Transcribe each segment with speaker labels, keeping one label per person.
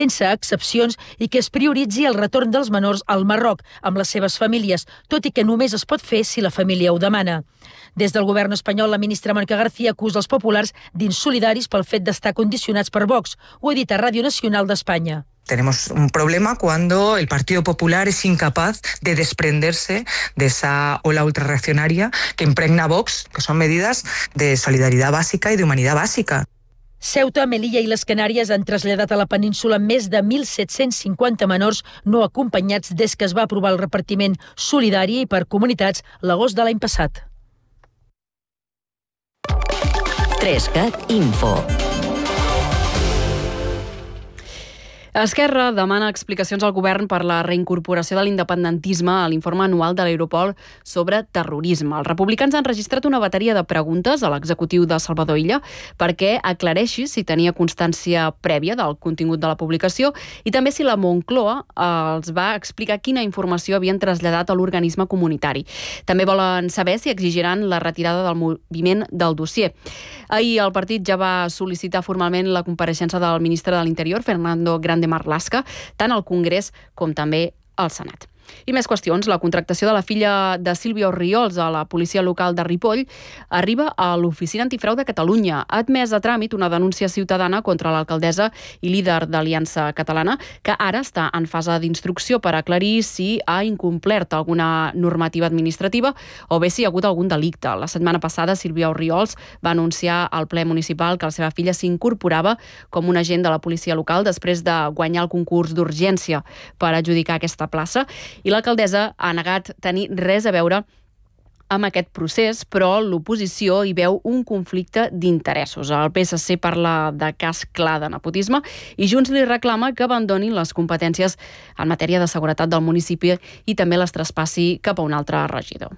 Speaker 1: sense excepcions i que es prioritzi el retorn dels menors al Marroc amb les seves famílies, tot i que només es pot fer si la família ho demana. Des del govern espanyol, la ministra Mónica García acusa els populars d'insolidaris pel fet d'estar condicionats per Vox. Ho ha dit a Ràdio Nacional d'Espanya.
Speaker 2: Tenemos un problema cuando el Partido Popular es incapaz de desprenderse de esa ola ultrarreaccionaria que impregna Vox, que son medidas de solidaridad básica y de humanidad básica.
Speaker 1: Ceuta, Melilla i les Canàries han traslladat a la península més de 1.750 menors no acompanyats des que es va aprovar el repartiment solidari per comunitats l'agost de l'any passat.
Speaker 3: 3CAT Info.
Speaker 4: Esquerra demana explicacions al govern per la reincorporació de l'independentisme a l'informe anual de l'Europol sobre terrorisme. Els republicans han registrat una bateria de preguntes a l'executiu de Salvador Illa perquè aclareixi si tenia constància prèvia del contingut de la publicació i també si la Moncloa els va explicar quina informació havien traslladat a l'organisme comunitari. També volen saber si exigiran la retirada del moviment del dossier. Ahir el partit ja va sol·licitar formalment la compareixença del ministre de l'Interior, Fernando Grande Marlaska, tant al Congrés com també al Senat. I més qüestions. La contractació de la filla de Sílvia Orriols a la policia local de Ripoll arriba a l'Oficina Antifrau de Catalunya. Ha admès a tràmit una denúncia ciutadana contra l'alcaldessa i líder d'Aliança Catalana, que ara està en fase d'instrucció per aclarir si ha incomplert alguna normativa administrativa o bé si hi ha hagut algun delicte. La setmana passada, Sílvia Orriols va anunciar al ple municipal que la seva filla s'incorporava com un agent de la policia local després de guanyar el concurs d'urgència per adjudicar aquesta plaça. I l'alcaldessa ha negat tenir res a veure amb aquest procés, però l'oposició hi veu un conflicte d'interessos. El PSC parla de cas clar de nepotisme i Junts li reclama que abandonin les competències en matèria de seguretat del municipi i també les traspassi cap a un altre regidor.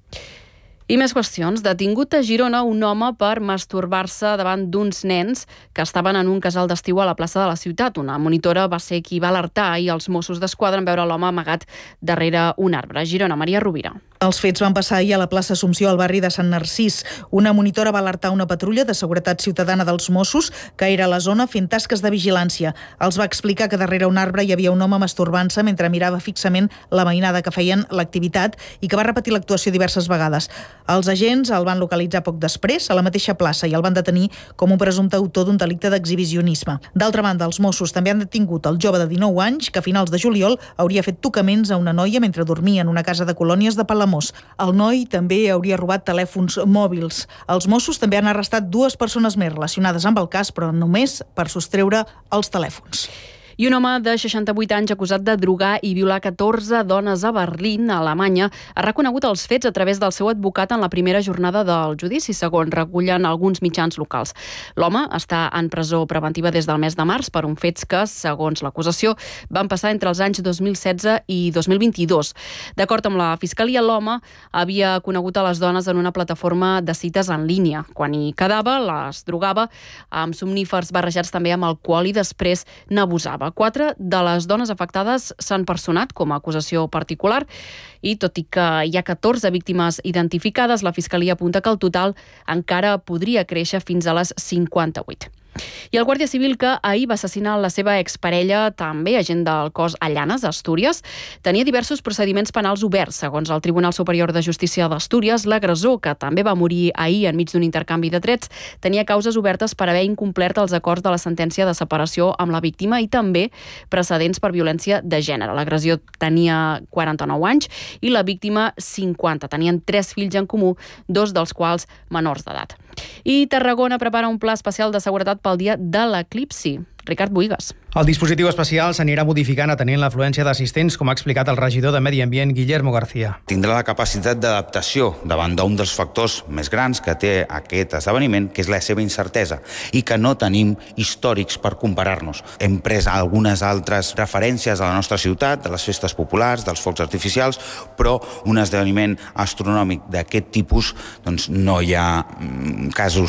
Speaker 4: I més qüestions. Detingut a Girona un home per masturbar-se davant d'uns nens que estaven en un casal d'estiu a la plaça de la ciutat. Una monitora va ser qui va alertar i els Mossos d'Esquadra en veure l'home amagat darrere un arbre. A Girona, Maria Rovira.
Speaker 5: Els fets van passar ahir a la plaça Assumpció, al barri de Sant Narcís. Una monitora va alertar una patrulla de seguretat ciutadana dels Mossos que era a la zona fent tasques de vigilància. Els va explicar que darrere un arbre hi havia un home masturbant-se mentre mirava fixament la mainada que feien l'activitat i que va repetir l'actuació diverses vegades. Els agents el van localitzar poc després a la mateixa plaça i el van detenir com un presumpte autor d'un delicte d'exhibicionisme. D'altra banda, els Mossos també han detingut el jove de 19 anys que a finals de juliol hauria fet tocaments a una noia mentre dormia en una casa de colònies de Palamós. El noi també hauria robat telèfons mòbils. Els Mossos també han arrestat 2 persones més relacionades amb el cas, però només per sostreure els telèfons.
Speaker 4: I un home de 68 anys acusat de drogar i violar 14 dones a Berlín, a Alemanya, ha reconegut els fets a través del seu advocat en la primera jornada del judici, segons recullen alguns mitjans locals. L'home està en presó preventiva des del mes de març per uns fets que, segons l'acusació, van passar entre els anys 2016 i 2022. D'acord amb la Fiscalia, l'home havia conegut a les dones en una plataforma de cites en línia. Quan hi quedava, les drogava amb somnífers barrejats també amb alcohol i després n'abusava. 4 de les dones afectades s'han personat com a acusació particular i tot i que hi ha 14 víctimes identificades, la Fiscalia apunta que el total encara podria créixer fins a les 58. I el Guàrdia Civil, que ahir va assassinar la seva exparella, també agent del cos a Llanes, a Astúries, tenia diversos procediments penals oberts. Segons el Tribunal Superior de Justícia d'Astúries, l'agressor, que també va morir ahir enmig d'un intercanvi de trets, tenia causes obertes per haver incomplert els acords de la sentència de separació amb la víctima i també precedents per violència de gènere. L'agressió tenia 49 anys i la víctima 50. Tenien 3 fills en comú, 2 dels quals menors d'edat. I Tarragona prepara un pla especial de seguretat pel dia de l'eclipsi. Ricard Buigas.
Speaker 6: El dispositiu especial s'anirà modificant atenent l'afluència d'assistents, com ha explicat el regidor de Medi Ambient, Guillermo García.
Speaker 7: Tindrà la capacitat d'adaptació davant d'un dels factors més grans que té aquest esdeveniment, que és la seva incertesa, i que no tenim històrics per comparar-nos. Hem pres algunes altres referències a la nostra ciutat, de les festes populars, dels focs artificials, però un esdeveniment astronòmic d'aquest tipus, doncs no hi ha casos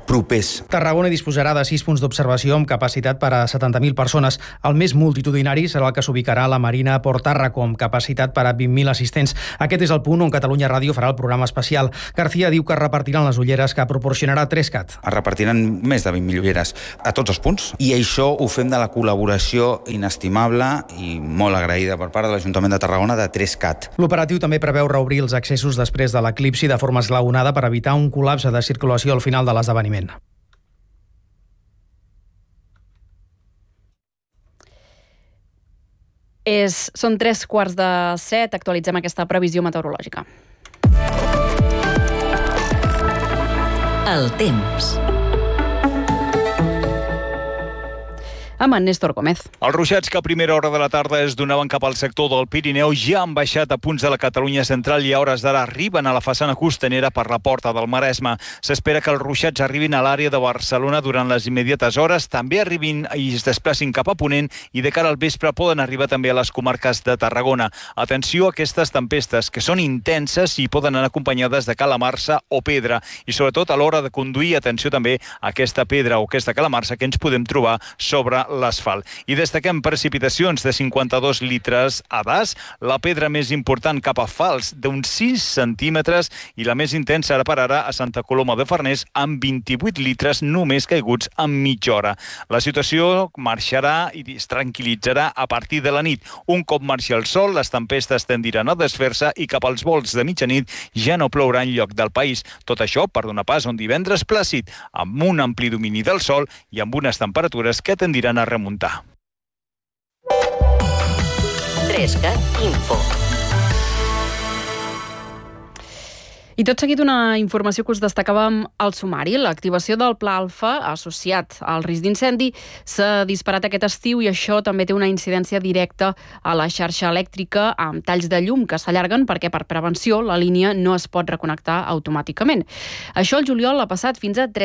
Speaker 7: propers.
Speaker 6: Tarragona disposarà de 6 punts d'observació amb capacitat per a 70.000 persones. El més multitudinari serà el que s'ubicarà a la Marina Port Tàrraco, amb capacitat per a 20.000 assistents. Aquest és el punt on Catalunya Ràdio farà el programa especial. García diu que repartiran les ulleres que proporcionarà 3CAT.
Speaker 7: Es repartiran més de 20.000 ulleres a tots els punts i això ho fem de la col·laboració inestimable i molt agraïda per part de l'Ajuntament de Tarragona de 3CAT.
Speaker 6: L'operatiu també preveu reobrir els accessos després de l'eclipsi de forma esglaonada per evitar un col·lapse de circulació al final de l'esdeveniment.
Speaker 4: Són 7:15, actualitzem aquesta previsió meteorològica.
Speaker 3: El temps.
Speaker 4: Amb en Néstor Gómez.
Speaker 8: Els ruixats que a primera hora de la tarda es donaven cap al sector del Pirineu ja han baixat a punts de la Catalunya central i a hores d'ara arriben a la façana costanera per la porta del Maresme. S'espera que els ruixats arribin a l'àrea de Barcelona durant les immediates hores, també arribin i es desplacin cap a Ponent i de cara al vespre poden arribar també a les comarques de Tarragona. Atenció a aquestes tempestes, que són intenses i poden anar acompanyades de calamarsa o pedra. I sobretot a l'hora de conduir, atenció també a aquesta pedra o aquesta calamarsa que ens podem trobar sobre l'asfalt. I destaquem precipitacions de 52 litres a das, la pedra més important cap a Fals d'uns 6 centímetres i la més intensa ara per ara a Santa Coloma de Farners amb 28 litres només caiguts en mitja hora. La situació marxarà i es tranquil·litzarà a partir de la nit. Un cop marxi el sol, les tempestes tendiran a desfer-se i cap als volts de mitjanit ja no plourà enlloc del país. Tot això per donar pas a un divendres plàcid, amb un ampli domini del sol i amb unes temperatures que tendiran a remuntar.
Speaker 3: 3CAT Info.
Speaker 4: I tot seguit una informació que us destacàvem al sumari. L'activació del Pla Alfa associat al risc d'incendi s'ha disparat aquest estiu i això també té una incidència directa a la xarxa elèctrica amb talls de llum que s'allarguen perquè per prevenció la línia no es pot reconnectar automàticament. Això el juliol ha passat fins a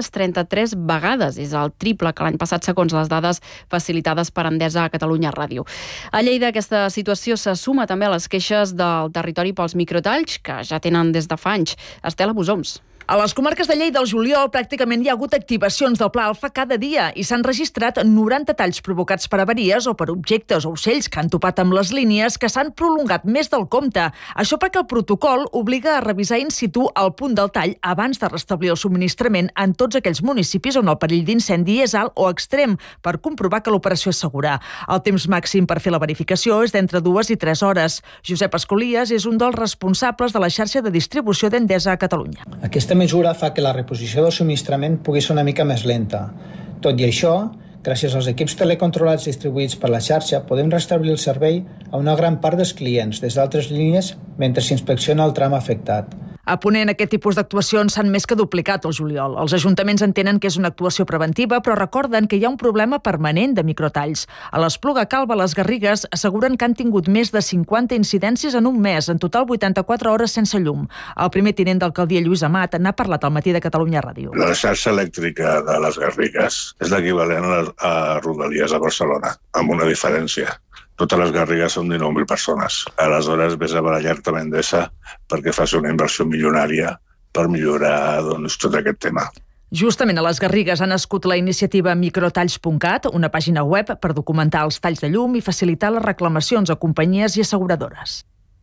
Speaker 4: 333 vegades. És el triple que l'any passat segons les dades facilitades per Endesa a Catalunya Ràdio. A Lleida aquesta situació se suma també a les queixes del territori pels microtalls que ja tenen des de fa anys. Estela Busoms.
Speaker 9: A les comarques de Lleida al juliol pràcticament hi ha hagut activacions del Pla Alfa cada dia i s'han registrat 90 talls provocats per avaries o per objectes o ocells que han topat amb les línies que s'han prolongat més del compte. Això perquè el protocol obliga a revisar in situ el punt del tall abans de restablir el subministrament en tots aquells municipis on el perill d'incendi és alt o extrem per comprovar que l'operació és segura. El temps màxim per fer la verificació és d'entre 2 i 3 hores. Josep Escolies és un dels responsables de la xarxa de distribució d'Endesa a Catalunya.
Speaker 10: Aquesta mesura fa que la reposició del subministrament pugui ser una mica més lenta. Tot i això, gràcies als equips telecontrolats distribuïts per la xarxa, podem restablir el servei a una gran part dels clients des d'altres línies mentre s'inspecciona el tram afectat.
Speaker 9: A Ponent, aquest tipus d'actuacions s'han més que duplicat al juliol. Els ajuntaments entenen que és una actuació preventiva, però recorden que hi ha un problema permanent de microtalls. A l'Espluga Calba, les Garrigues, asseguren que han tingut més de 50 incidències en un mes, en total 84 hores sense llum. El primer tinent d'alcaldia, Lluís Amat, n'ha parlat al matí de Catalunya Ràdio.
Speaker 11: La xarxa elèctrica de les Garrigues és l'equivalent a Rodalies a Barcelona, amb una diferència. Totes les Garrigues són 19.000 persones. Aleshores, vés a barallar també Endesa perquè faci una inversió milionària per millorar tot aquest tema.
Speaker 9: Justament a les Garrigues ha nascut la iniciativa microtalls.cat, una pàgina web per documentar els talls de llum i facilitar les reclamacions a companyies i asseguradores.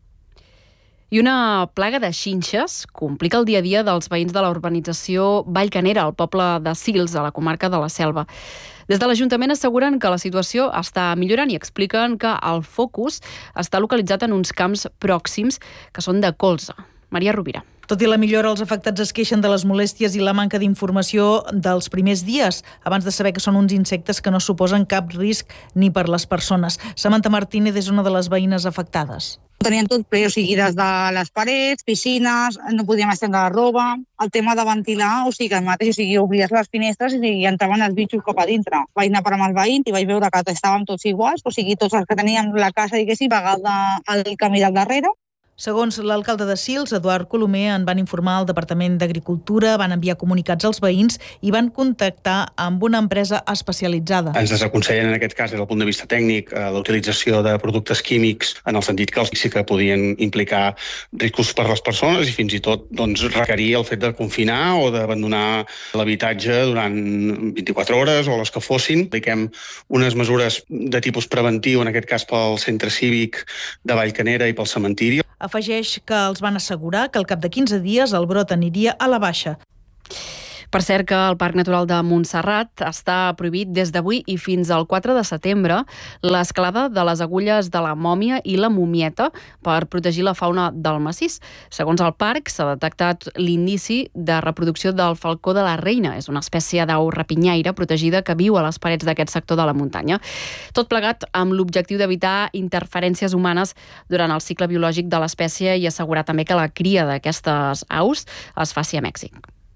Speaker 4: I una plaga de xinxes complica el dia a dia dels veïns de la urbanització Vallcanera, al poble de Sils, a la comarca de la Selva. Des de l'Ajuntament asseguren que la situació està millorant i expliquen que el focus està localitzat en uns camps pròxims que són de colza. Maria Rovira.
Speaker 5: Tot i la millora, els afectats es queixen de les molèsties i la manca d'informació dels primers dies, abans de saber que són uns insectes que no suposen cap risc ni per les persones. Samantha Martínez és una de les veïnes afectades.
Speaker 12: Teníem tot ple, o sigui, des de les parets, piscines, no podíem estendre la roba, el tema de ventilar, o sigui, el mateix, o sigui, oblies les finestres i entraven els bitxos cap a dintre. Vaig anar per amb els veïns i vaig veure que estàvem tots iguals, o sigui, tots els que teníem la casa, diguéssim, pagada al camí del darrere.
Speaker 5: Segons l'alcalde de Sils, Eduard Colomer, en van informar al Departament d'Agricultura, van enviar comunicats als veïns i van contactar amb una empresa especialitzada.
Speaker 13: Ens desaconsellen en aquest cas des del punt de vista tècnic la utilització de productes químics en el sentit que sí que podien implicar riscos per les persones i fins i tot requerir el fet de confinar o d'abandonar l'habitatge durant 24 hores o les que fossin. Apliquem unes mesures de tipus preventiu, en aquest cas pel centre cívic de Vallcanera i pel cementiri.
Speaker 5: Afegeix que els van assegurar que al cap de 15 dies el brot aniria a la baixa.
Speaker 4: Per cert que el Parc Natural de Montserrat està prohibit des d'avui i fins al 4 de setembre l'escalada de les agulles de la mòmia i la momieta per protegir la fauna del massís. Segons el parc, s'ha detectat l'inici de reproducció del falcó de la reina. És una espècie d'au rapinyaire protegida que viu a les parets d'aquest sector de la muntanya. Tot plegat amb l'objectiu d'evitar interferències humanes durant el cicle biològic de l'espècie i assegurar també que la cria d'aquestes aus es faci a Mèxic.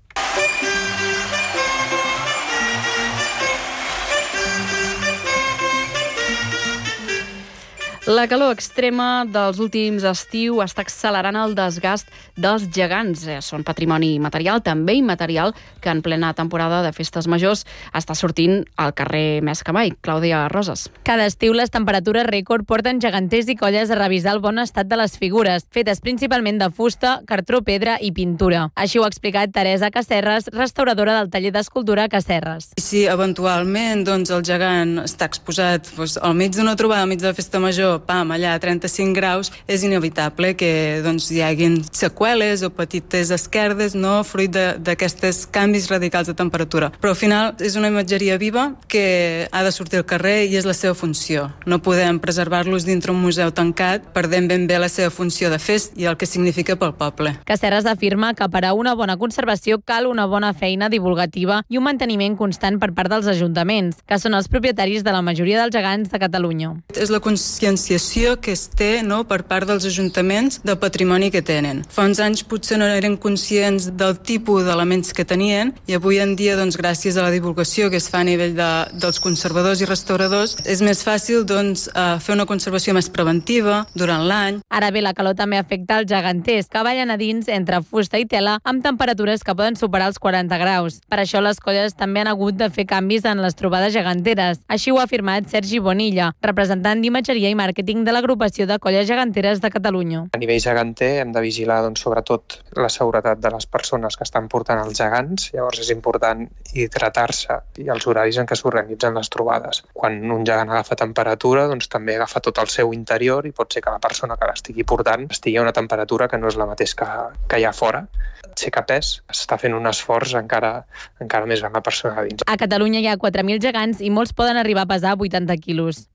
Speaker 4: La calor extrema dels últims estius està accelerant el desgast dels gegants. Són patrimoni material, també immaterial, que en plena temporada de festes majors està sortint al carrer més que mai. Clàudia Roses.
Speaker 14: Cada estiu les temperatures rècord porten geganters i colles a revisar el bon estat de les figures, fetes principalment de fusta, cartró, pedra i pintura. Així ho ha explicat Teresa Casserres, restauradora del taller d'escultura Casserres.
Speaker 15: Si eventualment el gegant està exposat al mig d'una trobada, al mig de la festa major, allà a 35 graus, és inevitable que hi haguin seqüeles o petites esquerdes, fruit d'aquests canvis radicals de temperatura. Però al final és una imatgeria viva que ha de sortir al carrer i és la seva funció. No podem preservar-los dintre un museu tancat perdent ben bé la seva funció de fest i el que significa pel poble.
Speaker 14: Casserres afirma que per a una bona conservació cal una bona feina divulgativa i un manteniment constant per part dels ajuntaments, que són els propietaris de la majoria dels gegants de Catalunya.
Speaker 15: És la conscienciació que es té per part dels ajuntaments del patrimoni que tenen. Fa uns anys potser no eren conscients del tipus d'elements que tenien i avui en dia, gràcies a la divulgació que es fa a nivell dels conservadors i restauradors, és més fàcil fer una conservació més preventiva durant l'any.
Speaker 14: Ara bé, la calor també afecta els geganters, que ballen a dins entre fusta i tela amb temperatures que poden superar els 40 graus. Per això les colles també han hagut de fer canvis en les trobades geganteres. Així ho ha afirmat Sergi Bonilla, representant d'imatgeria i màrqueting de l'agrupació de colles geganteres de Catalunya.
Speaker 16: A nivell geganter hem de vigilar sobretot la seguretat de les persones que estan portant els gegants, llavors és important hidratar-se i els horaris en què s'organitzen les trobades. Quan un gegant agafa temperatura, també agafa tot el seu interior i pot ser que la persona que l'estigui portant estigui a una temperatura que no és la mateixa que hi ha fora. Aixecar pes, està fent un esforç encara més gran la persona a dins.
Speaker 14: A Catalunya hi ha 4.000 gegants i molts poden arribar a pesar 80 quilos.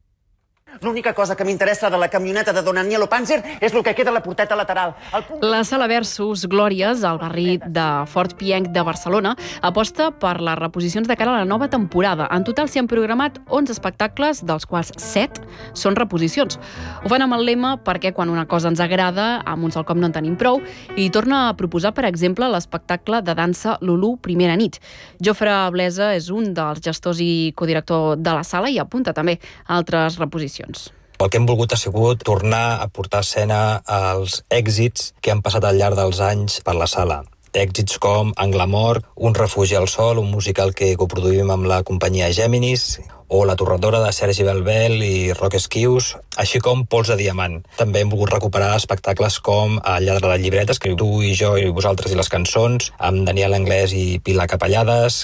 Speaker 17: L'única cosa que m'interessa de la camioneta de Don Anielo Panzer és el que queda a la porteta lateral.
Speaker 4: La sala Versus Glòries, al barri de Fort Pienc de Barcelona, aposta per les reposicions de cara a la nova temporada. En total s'hi han programat 11 espectacles, dels quals 7 són reposicions. Ho fan amb el lema perquè quan una cosa ens agrada, amb un sol cop no en tenim prou, i torna a proposar, per exemple, l'espectacle de dansa Lulú Primera nit. Jofre Blesa és un dels gestors i codirector de la sala i apunta també altres reposicions.
Speaker 18: El que hem volgut ha sigut tornar a portar a escena els èxits que han passat al llarg dels anys per la sala. Èxits com Anglamor, Un refugi al sol, un musical que coproduïm amb la companyia Géminis, o La torradora de Sergi Belbel i Roc Esquius, així com Pols de diamant. També hem volgut recuperar espectacles com El lladre de llibretes, que Tu i jo i vosaltres i les cançons, amb Daniel Anglès i Pilar Capellades.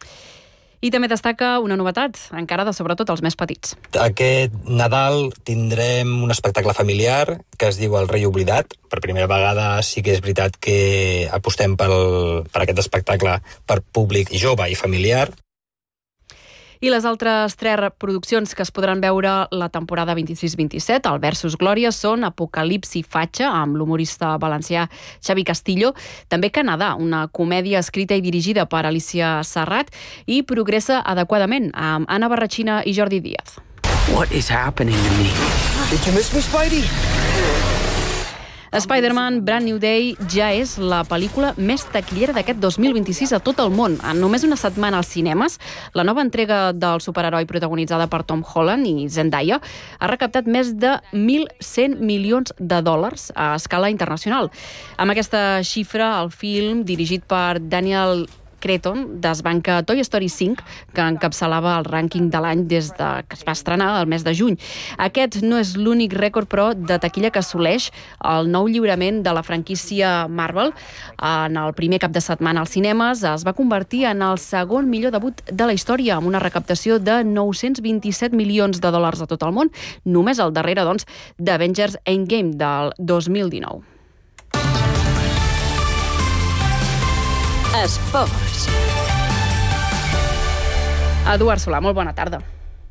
Speaker 4: I també destaca una novetat, encara de sobretot els més petits.
Speaker 18: Aquest Nadal tindrem un espectacle familiar que es diu El rei oblidat. Per primera vegada sí que és veritat que apostem per aquest espectacle per públic jove i familiar.
Speaker 4: I les altres 3 produccions que es podran veure la temporada 26-27, al Versus Glòria, són Apocalipsi Fatxa, amb l'humorista valencià Xavi Castillo, també Canadà, una comèdia escrita i dirigida per Alicia Serrat, i Progressa adequadament, amb Anna Barratxina i Jordi Díaz.
Speaker 19: What is happening to me? Did you miss me, Spidey?
Speaker 4: Spider-Man Brand New Day ja és la pel·lícula més taquillera d'aquest 2026 a tot el món. En només una setmana als cinemes, la nova entrega del superheroi protagonitzada per Tom Holland i Zendaya ha recaptat més de 1.100 milions de dòlars a escala internacional. Amb aquesta xifra, el film, dirigit per Daniel Cretton, desbanca Toy Story 5, que encapçalava el rànquing de l'any des que es va estrenar el mes de juny. Aquest no és l'únic rècord, però, de taquilla que assoleix el nou lliurament de la franquícia Marvel. En el primer cap de setmana als cinemes es va convertir en el segon millor debut de la història, amb una recaptació de 927 milions de dòlars a tot el món, només al darrere, doncs, d'Avengers Endgame del 2019.
Speaker 3: Esports.
Speaker 4: Eduard Solà, molt bona tarda.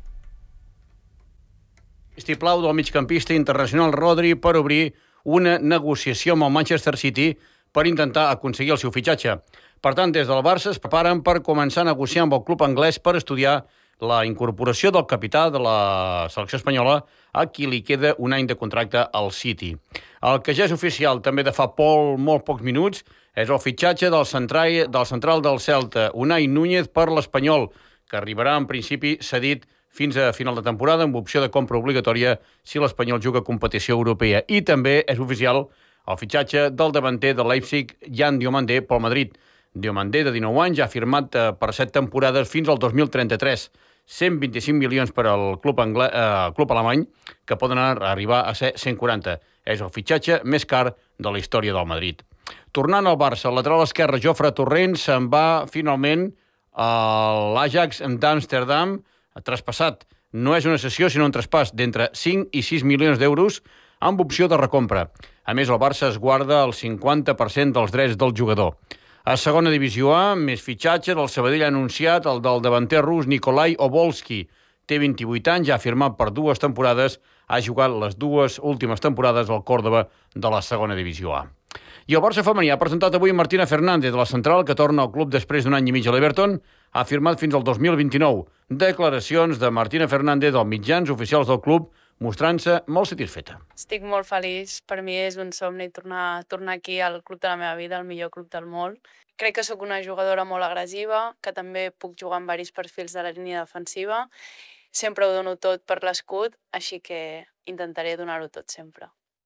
Speaker 19: Vistiplau del migcampista internacional Rodri per obrir una negociació amb el Manchester City per intentar aconseguir el seu fitxatge. Per tant, des del Barça es preparen per començar a negociar amb el club anglès per estudiar la incorporació del capità de la selecció espanyola, a qui li queda un any de contracte al City. El que ja és oficial també de fa molt pocs minuts és el fitxatge del central del Celta, Unai Núñez, per l'Espanyol, que arribarà en principi cedit fins a final de temporada amb opció de compra obligatòria si l'Espanyol juga a competició europea. I també és oficial el fitxatge del davanter de Leipzig, Jan Diomandé, pel Madrid. Diomandé, de 19 anys, ja ha firmat per 7 temporades fins al 2033. 125 milions per al club alemany, que poden arribar a ser 140. És el fitxatge més car de la història del Madrid. Tornant al Barça, el lateral esquerre Jofre Torrent se'n va finalment a l'Ajax d'Amsterdam, traspassat. No és una cessió, sinó un traspàs d'entre 5 i 6 milions d'euros amb opció de recompra. A més, el Barça es guarda el 50% dels drets del jugador. A segona divisió A, més fitxatges, el Sabadell ha anunciat el del davanter rus Nikolai Obolski. Té 28 anys, ja ha firmat per 2 temporades, ha jugat les 2 últimes temporades al Còrdova de la segona divisió A. I el Barça femení ha presentat avui Martina Fernández, de la central, que torna al club després d'un any i mig a l'Everton, ha firmat fins al 2029. Declaracions de Martina Fernández als mitjans oficials del club, mostrant-se molt satisfeta.
Speaker 20: Estic molt feliç. Per mi és un somni tornar aquí al club de la meva vida, el millor club del món. Crec que sóc una jugadora molt agressiva, que també puc jugar en diversos perfils de la línia defensiva. Sempre ho dono tot per l'escut, així que intentaré donar-ho tot sempre.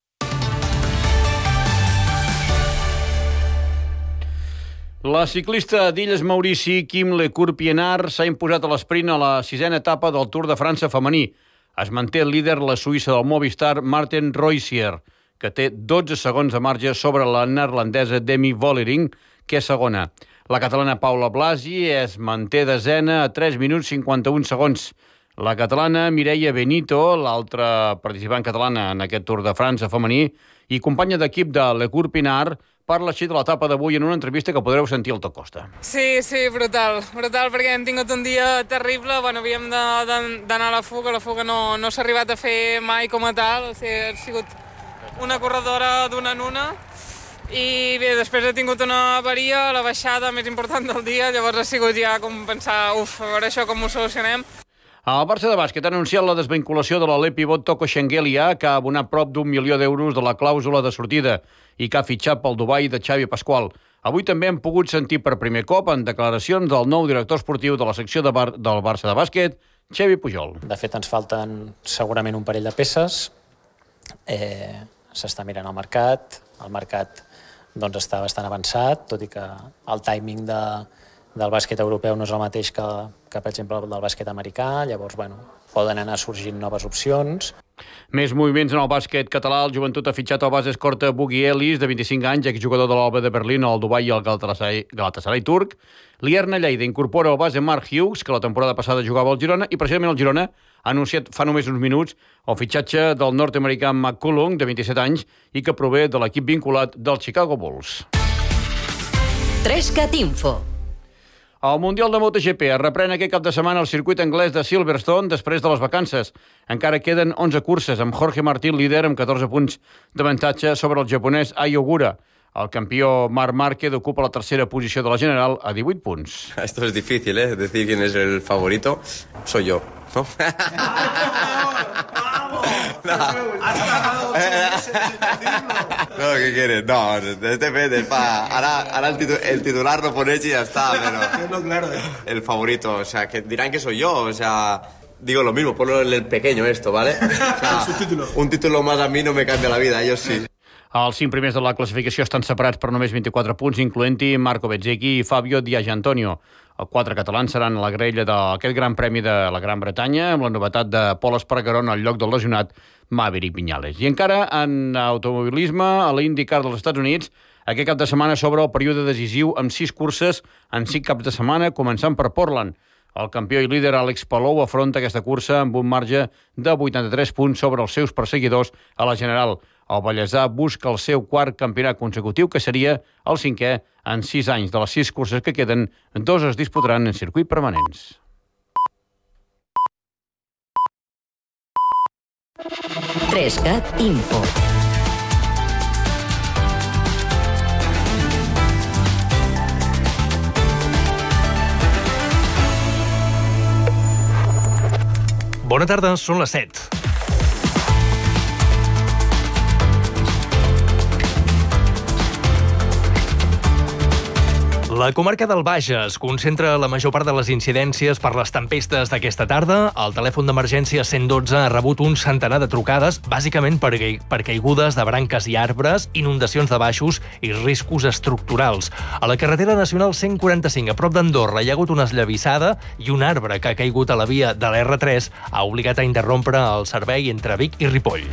Speaker 19: La ciclista d'Illes Maurici, Kim Lecourt-Pienard, s'ha imposat a l'esprint a la 6a etapa del Tour de França femení. Es manté el líder la suïssa del Movistar, Marten Reusier, que té 12 segons de marge sobre la neerlandesa Demi Vollering, que és segona. La catalana Paula Blasi es manté desena a 3 minuts 51 segons. La catalana Mireia Benito, l'altra participant catalana en aquest Tour de França femení, i companya d'equip de Lecourt-Pienard, parla així de l'etapa d'avui en una entrevista que podreu sentir al Tot Costa.
Speaker 21: Sí, brutal, perquè hem tingut un dia terrible, havíem d'anar a la fuga no s'ha arribat a fer mai com a tal, o sigui, ha sigut una corredora d'una en una, i bé, després he tingut una avaria, la baixada més important del dia, llavors ha sigut ja com pensar, a veure això com ho solucionem.
Speaker 19: El Barça de bàsquet ha anunciat la desvinculació de l'alè pivot Toko Shengelia, que ha abonat prop d'1 milió d'euros de la clàusula de sortida i que ha fitxat pel Dubai de Xavi Pasqual. Avui també hem pogut sentir per primer cop en declaracions del nou director esportiu de la secció del Barça de bàsquet, Xavi Pujol.
Speaker 22: De fet, ens falten segurament un parell de peces. S'està mirant el mercat doncs, està bastant avançat, tot i que el timing del bàsquet europeu no és el mateix que per exemple, del bàsquet americà. Llavors, poden anar sorgint noves opcions.
Speaker 19: Més moviments en el bàsquet català. El Joventut ha fitxat el base escorta Bugui Ellis, de 25 anys, exjugador de l'Alba de Berlín, el Dubai i el Galatasaray turc. Lierna Lleida incorpora el base Mark Hughes, que la temporada passada jugava al Girona, i precisament el Girona ha anunciat fa només uns minuts el fitxatge del nord-americà McCullum, de 27 anys, i que prové de l'equip vinculat del Chicago Bulls.
Speaker 3: 3CAT Info.
Speaker 19: El Mundial de MotoGP es reprèn aquest cap de setmana al circuit anglès de Silverstone després de les vacances. Encara queden 11 curses, amb Jorge Martín líder amb 14 punts d'avantatge sobre el japonès Ai Ogura. El campió Marc Márquez ocupa la tercera posició de la general a 18 punts.
Speaker 23: Esto es difícil, decir quién es el favorito. Soy yo, ¿no?
Speaker 1: No, ¿qué quieres? No, este Fede, ahora el titular lo pones y ya está, pero... Claro. El favorito, o sea, que dirán que soy yo, o sea... Digo lo mismo, ponlo en el pequeño esto, ¿vale? O sea, un título más a mi no me cambia la vida, ellos sí.
Speaker 19: Els 5 primers de la classificació estan separats per només 24 punts, incloent-hi Marco Bezzecchi i Fabio Di Gianantonio. Els 4 catalans seran a la grella d'aquest Gran Premi de la Gran Bretanya, amb la novetat de Pol Espargaró al lloc del lesionat Maverick Viñales. I encara en automobilisme, a l'IndyCar dels Estats Units, aquest cap de setmana s'obre el període decisiu amb 6 curses en 5 caps de setmana, començant per Portland. El campió i líder Àlex Palou afronta aquesta cursa amb un marge de 83 punts sobre els seus perseguidors a la general. El ballesà busca el seu 4 campionat consecutiu, que seria el 5è en 6 anys. De les 6 curses que queden, 2 es disputaran en circuit permanents.
Speaker 3: Trescat Info.
Speaker 2: Bona tarda, són les 7. La comarca del Bages concentra la major part de les incidències per les tempestes d'aquesta tarda. El telèfon d'emergència 112 ha rebut un centenar de trucades, bàsicament per caigudes de branques i arbres, inundacions de baixos i riscos estructurals. A la carretera nacional 145, a prop d'Andorra, hi ha hagut una esllavissada i un arbre que ha caigut a la via de l'R3 ha obligat a interrompre el servei entre Vic i Ripoll.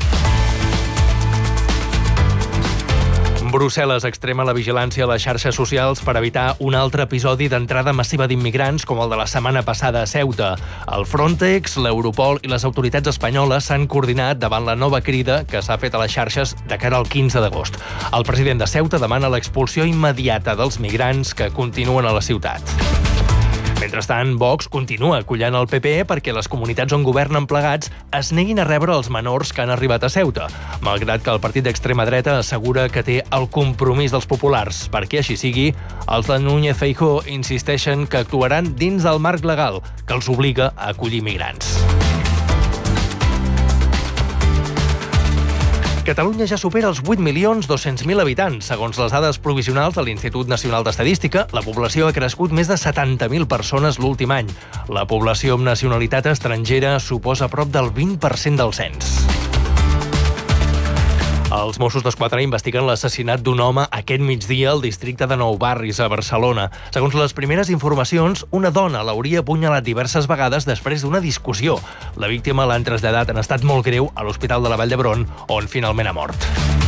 Speaker 2: Brussel·les extrema la vigilància a les xarxes socials per evitar un altre episodi d'entrada massiva d'immigrants com el de la setmana passada a Ceuta. El Frontex, l'Europol i les autoritats espanyoles s'han coordinat davant la nova crida que s'ha fet a les xarxes de cara al 15 d'agost. El president de Ceuta demana l'expulsió immediata dels migrants que continuen a la ciutat. Mentrestant, Vox continua acollant el PP perquè les comunitats on governen plegats es neguin a rebre els menors que han arribat a Ceuta, malgrat que el partit d'extrema dreta assegura que té el compromís dels populars. Perquè així sigui, els de Núñez Feijóo insisteixen que actuaran dins del marc legal que els obliga a acollir migrants. Catalunya ja supera els 8.200.000 habitants. Segons les dades provisionals de l'Institut Nacional d'Estadística, la població ha crescut més de 70.000 persones l'últim any. La població amb nacionalitat estrangera suposa prop del 20% del cens. Els Mossos d'Esquadra investiguen l'assassinat d'un home aquest migdia al districte de Nou Barris, a Barcelona. Segons les primeres informacions, una dona l'hauria apunyalat diverses vegades després d'una discussió. La víctima l'han traslladat en estat molt greu a l'Hospital de la Vall d'Hebron, on finalment ha mort.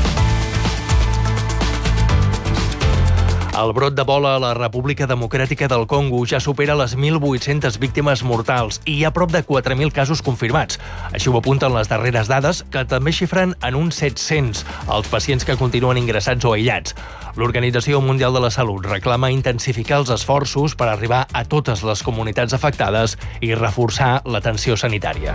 Speaker 2: El brot d'Ebola a la República Democràtica del Congo ja supera les 1.800 víctimes mortals i hi ha prop de 4.000 casos confirmats. Així ho apunten les darreres dades, que també xifren en uns 700 els pacients que continuen ingressats o aïllats. L'Organització Mundial de la Salut reclama intensificar els esforços per arribar a totes les comunitats afectades i reforçar l'atenció sanitària.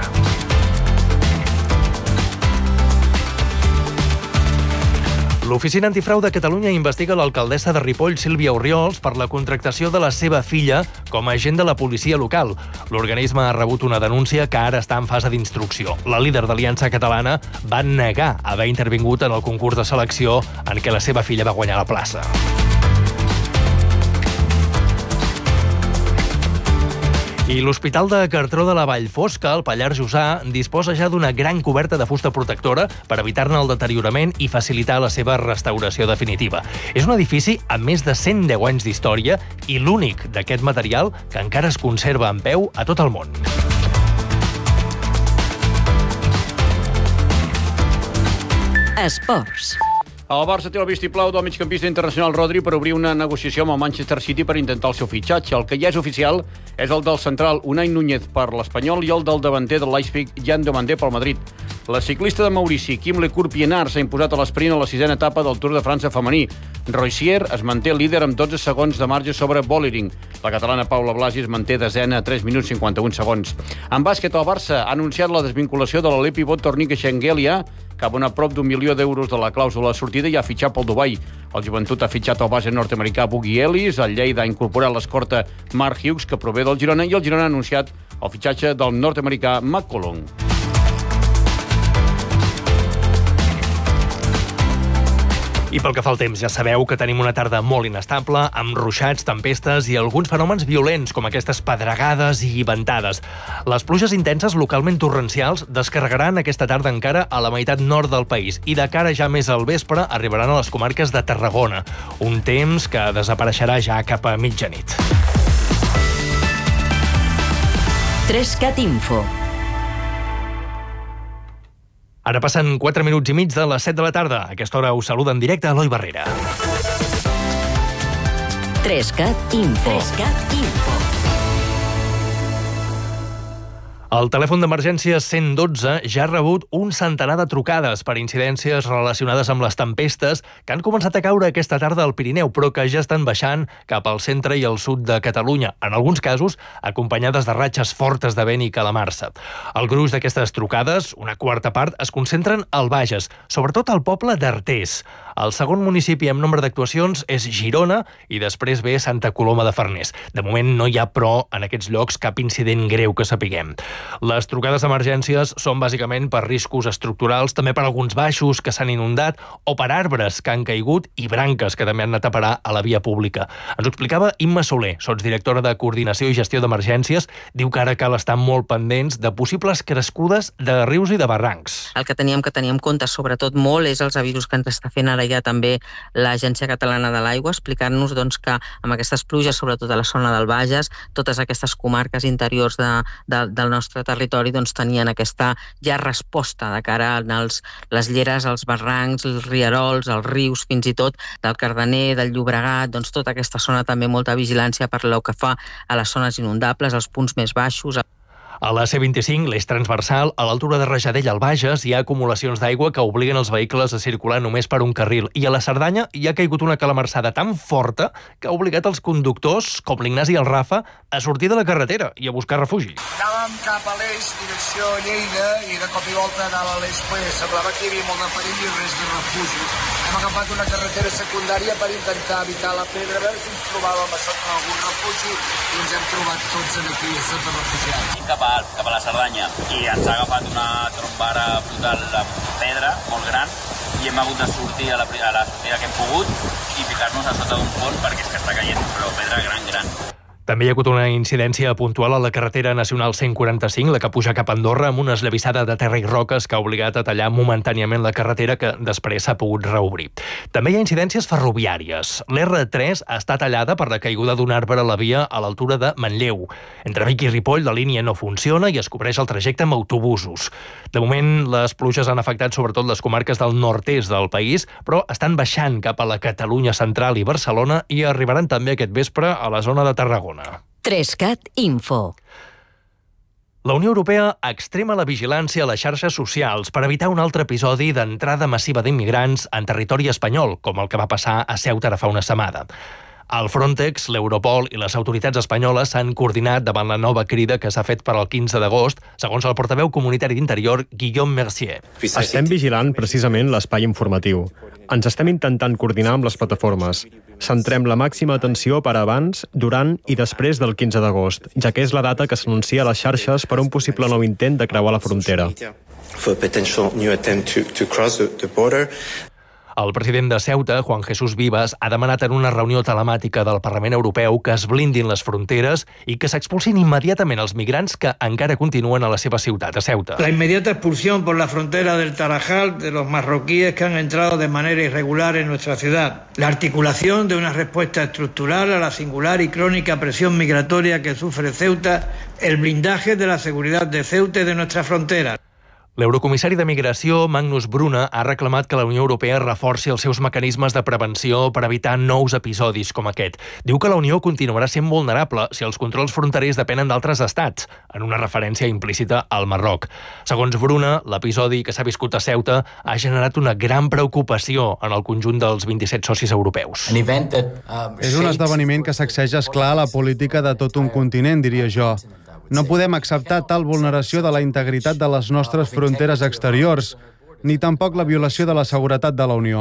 Speaker 2: L'Oficina Antifrau de Catalunya investiga l'alcaldessa de Ripoll, Sílvia Orriols, per la contractació de la seva filla com a agent de la policia local. L'organisme ha rebut una denúncia que ara està en fase d'instrucció. La líder d'Aliança Catalana va negar haver intervingut en el concurs de selecció en què la seva filla va guanyar la plaça. I l'Hospital de Cartró de la Vallfosca, al Pallars Jussà, disposa ja d'una gran coberta de fusta protectora per evitar-ne el deteriorament i facilitar la seva restauració definitiva. És un edifici amb més de 110 anys d'història i l'únic d'aquest material que encara es conserva en peu a tot el món.
Speaker 3: Esports.
Speaker 19: El Barça té el vistiplau del migcampista internacional Rodri per obrir una negociació amb el Manchester City per intentar el seu fitxatge. El que ja és oficial és el del central Unai Núñez per l'Espanyol i el del davanter de Leipzig, Jan Domandé, pel Madrid. La ciclista de Maurici, Kim Lecourt-Pienard, s'ha imposat a l'esprint a la 6a etapa del Tour de França femení. Roissier es manté líder amb 12 segons de marge sobre Bollering. La catalana Paula Blasi es manté desena a 3 minuts 51 segons. En bàsquet, el Barça ha anunciat la desvinculació de l'Alepi Botornik Schengelia, que abona prop d'1 milió d'euros de la clàusula de sortida i ha fitxat pel Dubai. El Joventut ha fitxat el base nord-americà Boogie Ellis, el Lleida ha incorporat l'escorta Mark Hughes, que prové del Girona, i el Girona ha anunciat el fitxatge del nord-americà McCollum.
Speaker 2: I pel que fa al temps, ja sabeu que tenim una tarda molt inestable, amb ruixats, tempestes i alguns fenòmens violents, com aquestes pedregades i ventades. Les pluges intenses, localment torrencials, descarregaran aquesta tarda encara a la meitat nord del país i de cara ja més al vespre arribaran a les comarques de Tarragona. Un temps que desapareixerà ja cap a mitjanit.
Speaker 3: 3CAT Info.
Speaker 2: Ara passen 4 minuts i mig de les 7 de la tarda. A aquesta hora us saluda en directe Eloi Barrera.
Speaker 3: 3CAT Info. 3CAT Info.
Speaker 2: El telèfon d'emergències 112 ja ha rebut un centenar de trucades per incidències relacionades amb les tempestes que han començat a caure aquesta tarda al Pirineu, però que ja estan baixant cap al centre i al sud de Catalunya, en alguns casos acompanyades de ratxes fortes de vent i calamarsa. El gruix d'aquestes trucades, una quarta part, es concentren al Bages, sobretot al poble d'Artés. El segon municipi amb nombre d'actuacions és Girona i després ve Santa Coloma de Farners. De moment no hi ha, però, en aquests llocs cap incident greu que sapiguem. Les trucades d'emergències són bàsicament per riscos estructurals, també per alguns baixos que s'han inundat o per arbres que han caigut i branques que també han anat a parar a la via pública. Ens ho explicava Imma Soler, sotsdirectora de Coordinació i Gestió d'Emergències. Diu que ara cal estar molt pendents de possibles crescudes de rius i de barrancs.
Speaker 6: El que teníem que tenir en compte, sobretot molt, és els avisos que ens està fent ara ja també l'Agència Catalana de l'Aigua, explicant-nos doncs, que amb aquestes pluges, sobretot a la zona del Bages, totes aquestes comarques interiors del nostre territori doncs, tenien aquesta ja resposta de cara a les lleres, els barrancs, els rierols, els rius, fins i tot del Cardener, del Llobregat, doncs tota aquesta zona també molta vigilància per lo que fa a les zones inundables, als punts més baixos.
Speaker 2: A la C25, l'eix transversal, a l'altura de Rajadell al Bages, hi ha acumulacions d'aigua que obliguen els vehicles a circular només per un carril. I a la Cerdanya hi ha caigut una calamarsada tan forta que ha obligat els conductors, com l'Ignasi i el Rafa, a sortir de la carretera i a buscar refugi.
Speaker 7: Anàvem cap a l'eix, direcció Lleida, i de cop i volta anava a l'eix ple. Semblava que hi havia molt de perill i res de refugi. Hem agafat una carretera secundària per intentar evitar la pedra, a veure si ens trobàvem a sota algun refugi, i ens hem trobat tots aquí a sota refugiats.
Speaker 23: Cap a la Cerdanya, i ens ha agafat una trombara brutal amb pedra molt gran i hem hagut de sortir a la sortida que hem pogut i ficar-nos a sota d'un pont perquè és que està caient, però pedra gran.
Speaker 2: També hi ha hagut una incidència puntual a la carretera nacional 145, la que puja cap a Andorra, amb una esllavissada de terra i roques que ha obligat a tallar momentàniament la carretera, que després s'ha pogut reobrir. També hi ha incidències ferroviàries. L'R3 està tallada per la caiguda d'un arbre a la via a l'altura de Manlleu. Entre Vic i Ripoll la línia no funciona i es cobreix el trajecte amb autobusos. De moment, les pluges han afectat sobretot les comarques del nord-est del país, però estan baixant cap a la Catalunya central i Barcelona i arribaran també aquest vespre a la zona de Tarragona.
Speaker 3: 3CAT Info.
Speaker 2: La Unió Europea extrema la vigilància a les xarxes socials per evitar un altre episodi d'entrada massiva d'immigrants en territori espanyol, com el que va passar a Ceuta ara fa una setmana. El Frontex, l'Europol i les autoritats espanyoles s'han coordinat davant la nova crida que s'ha fet per al 15 d'agost, segons el portaveu comunitari d'Interior, Guillaume Mercier.
Speaker 24: Estem vigilant precisament l'espai informatiu. Ens estem intentant coordinar amb les plataformes. Centrem la màxima atenció per abans, durant i després del 15 d'agost, ja que és la data que s'anuncia a les xarxes per un possible nou intent de creuar la frontera.
Speaker 2: El president de Ceuta, Juan Jesús Vivas, ha demanat en una reunió telemàtica del Parlament Europeu que es blindin les fronteres i que s'expulsin immediatament els migrants que encara continuen a la seva ciutat, a Ceuta.
Speaker 25: La inmediata expulsión por la frontera del Tarajal de los marroquíes que han entrado de manera irregular en nuestra ciudad. La articulación de una respuesta estructural a la singular y crónica presión migratoria que sufre Ceuta, el blindaje de la seguridad de Ceuta y de nuestra frontera.
Speaker 2: L'eurocomissari de Migració, Magnus Bruna, ha reclamat que la Unió Europea reforci els seus mecanismes de prevenció per evitar nous episodis com aquest. Diu que la Unió continuarà sent vulnerable si els controls fronterers depenen d'altres estats, en una referència implícita al Marroc. Segons Bruna, l'episodi que s'ha viscut a Ceuta ha generat una gran preocupació en el conjunt dels 27 socis europeus.
Speaker 26: És un esdeveniment que sacseja, esclar, la política de tot un continent, diria jo. No podem acceptar tal vulneració de la integritat de les nostres fronteres exteriors, ni tampoc la violació de la seguretat de la Unió.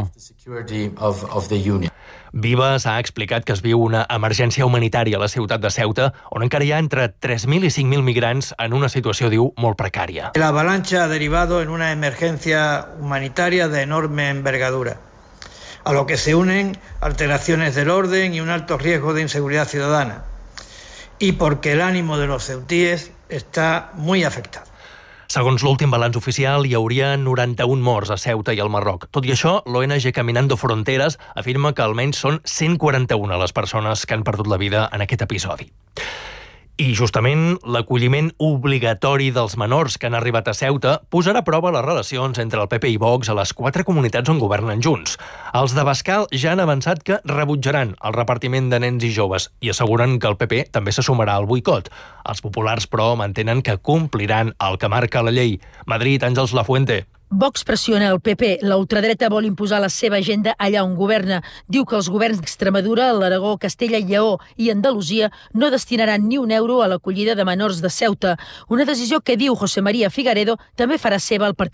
Speaker 2: Vivas ha explicat que es viu una emergència humanitària a la ciutat de Ceuta, on encara hi ha entre 3.000 i 5.000 migrants en una situació, diu, molt precària.
Speaker 25: La avalancha ha derivado en una emergencia humanitaria de enorme envergadura. a lo que se unen alteraciones del orden y un alto riesgo de inseguridad ciudadana, y porque el ánimo de los ceutíes está muy afectado.
Speaker 2: Segons l'últim balanç oficial, hi hauria 91 morts a Ceuta i al Marroc. Tot i això, l'ONG Caminando Fronteras afirma que almenys són 141 les persones que han perdut la vida en aquest episodi. I justament l'acolliment obligatori dels menors que han arribat a Ceuta posarà a prova les relacions entre el PP i Vox a les 4 comunitats on governen junts. Els de Bascal ja han avançat que rebutjaran el repartiment de nens i joves i asseguren que el PP també se sumarà al boicot. Els populars, però, mantenen que compliran el que marca la llei. Madrid, Àngels Lafuente.
Speaker 8: Vox pressiona el PP. La ultradreta vol imposar la seva agenda allà on governa. Diu que els governs d'Extremadura, l'Aragó, Castella i Lleó i Andalusia no destinaran ni un euro a l'acollida de menors de Ceuta. Una decisió que, diu José María Figaredo, també farà seva el Partit